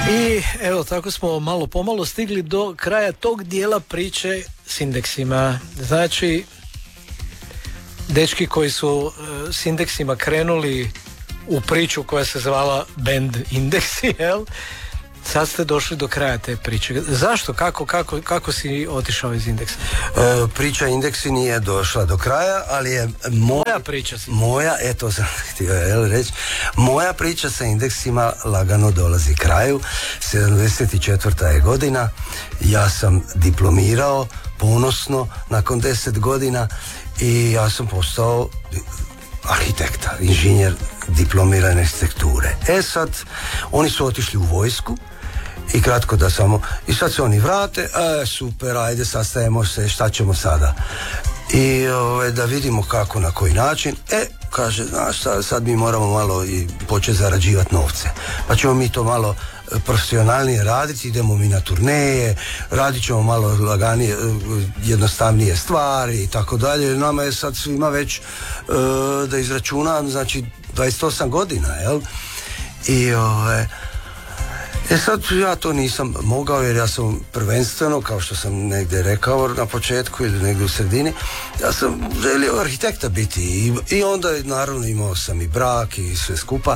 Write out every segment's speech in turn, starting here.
I evo, tako smo malo pomalo stigli do kraja tog dijela priče s indeksima. Znači, dečki koji su s indeksima krenuli u priču koja se zvala Band Indeksi, jel? Sad ste došli do kraja te priče. Zašto? Kako si otišao iz Indeksa? Priča Indeksi nije došla do kraja, ali je moja priča si. To sam htio reći. Moja priča sa Indeksima lagano dolazi kraju. 74. je godina. Ja sam diplomirao ponosno nakon 10 godina i ja sam postao arhitekta, inženjer diplomirane arhitekture. Sad, oni su otišli u vojsku i kratko da samo, i sad se oni vrate, super, ajde sastajemo se, šta ćemo sada? I da vidimo kako, na koji način, kaže, znaš, sad mi moramo malo i početi zarađivati novce, pa ćemo mi to malo profesionalnije raditi, idemo mi na turneje, radit ćemo malo laganije, jednostavnije stvari i tako dalje. Nama je sad svima već, da izračunam, znači 28 godina, jel? I sad ja to nisam mogao, jer ja sam prvenstveno, kao što sam negdje rekao na početku ili negdje u sredini, ja sam želio arhitekta biti i onda naravno imao sam i brak i sve skupa.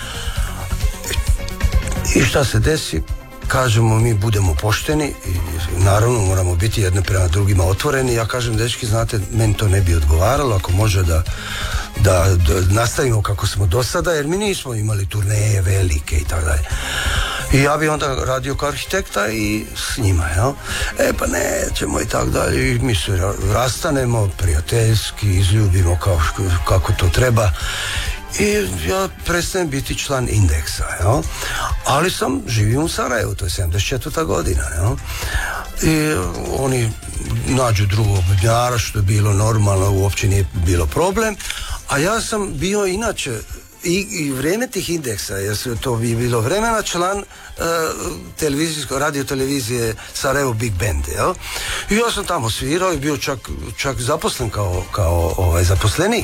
I šta se desi? Kažemo, mi budemo pošteni i naravno moramo biti jedne prema drugima otvoreni. Ja kažem, dečki, znate, meni to ne bi odgovaralo, ako može da nastavimo kako smo do sada, jer mi nismo imali turneje velike i tako dalje. I ja bi onda radio kao arhitekta i s njima, jel? Pa nećemo i tako dalje. I mi se rastanemo, prijateljski, izljubimo kako to treba. I ja prestajem biti član Indeksa, jel? Ali živim u Sarajevu, to je 74. godina, jel? I oni nađu drugog bubnjara, što je bilo normalno, uopće nije bilo problem, a ja sam bio inače i vrijeme tih Indeksa, jer se to bi bilo vremena, član radio televizije Sarajevo Big Band, jel? I ja sam tamo svirao i bio čak zaposlen kao zaposlenik.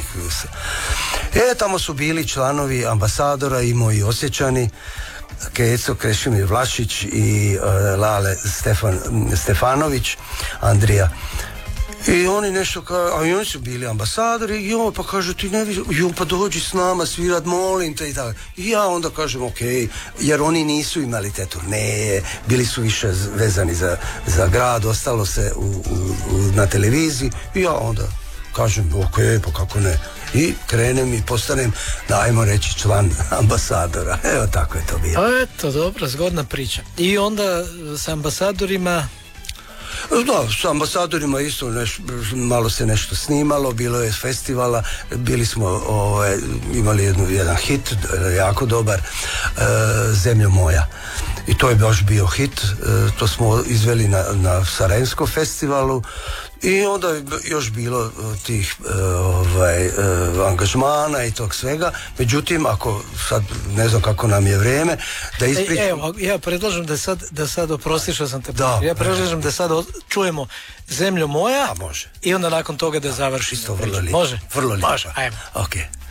Tamo su bili članovi Ambasadora i moji Osječani, Keco Krešimir Vlašić i Lale Stefanović, Andrija. I oni nešto a i oni su bili ambasadori i pa kažu, ti ne vidiš, pa dođi s nama svirat, molim te i tako. I ja onda kažem, ok, jer oni nisu imali te turneje, bili su više vezani za grad, ostalo se na televiziji i ja onda kažem, ok, pa kako ne. I krenem i postanem, dajmo reći, član Ambasadora. Evo, tako je to bilo. Eto, dobro, zgodna priča. I onda s ambasadorima... Da, s ambasadorima isto malo se nešto snimalo, bilo je festivala, bili smo imali jedan hit, jako dobar, Zemljo moja. I to je baš bio hit, to smo izveli na Sarajevskom festivalu. I onda je još bilo tih angažmana i tog svega. Međutim, ako sad ne znam kako nam je vrijeme da ispričam... Evo, ja predlažem da sad oprostiš što sam te... Ja predlažem da sad čujemo Zemljo moja. A može. I onda nakon toga da završimo. Isto vrlo lijepo. Može? Vrlo lijepo. Može, ajmo. Ok.